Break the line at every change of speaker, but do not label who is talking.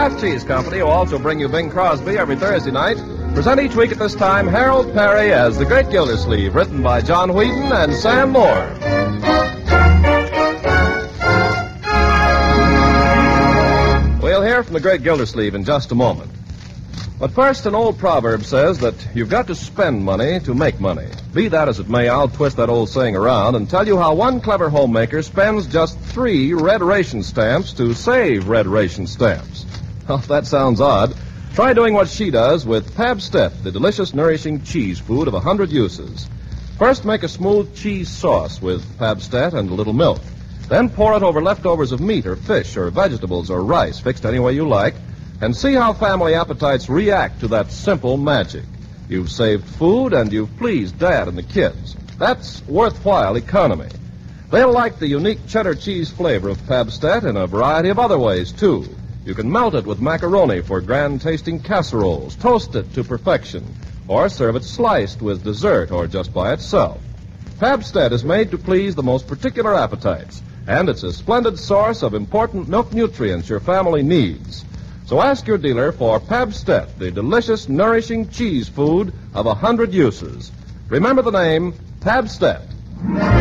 Kraft Cheese Company, who also bring you Bing Crosby every Thursday night, present each week at this time Harold Perry as The Great Gildersleeve, written by John Whedon and Sam Moore. We'll hear from The Great Gildersleeve in just a moment. But first, an old proverb says that you've got to spend money to make money. Be that as it may, I'll twist that old saying around and tell you how one clever homemaker spends just 3 red ration stamps to save red ration stamps. Well, if that sounds odd, try doing what she does with Pabstet, the delicious, nourishing cheese food of 100 uses. First, make a smooth cheese sauce with Pabstet and a little milk. Then pour it over leftovers of meat or fish or vegetables or rice, fixed any way you like, and see how family appetites react to that simple magic. You've saved food and you've pleased Dad and the kids. That's worthwhile economy. They'll like the unique cheddar cheese flavor of Pabstet in a variety of other ways, too. You can melt it with macaroni for grand-tasting casseroles, toast it to perfection, or serve it sliced with dessert or just by itself. Pabstet is made to please the most particular appetites, and it's a splendid source of important milk nutrients your family needs. So ask your dealer for Pabstet, the delicious, nourishing cheese food of 100 uses. Remember the name, Pabstet.